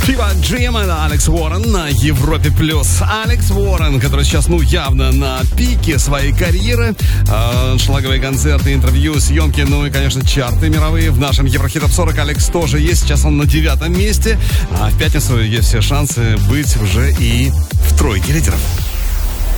Fever Dream, это Алекс Уоррен на Европе+. Алекс Уоррен, который сейчас, явно на пике своей карьеры. Шлаговые концерты, интервью, съемки, и, конечно, чарты мировые. В нашем Еврохит Топ 40 Алекс тоже есть. Сейчас он на 9 месте. А в пятницу есть все шансы быть уже и в тройке лидеров.